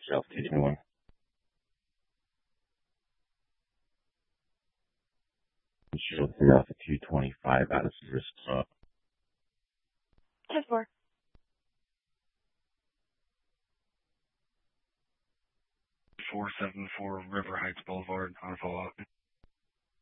altitude 21. Shield from altitude 25 out of risk zone. 10-4. 474 River Heights Boulevard on follow-up.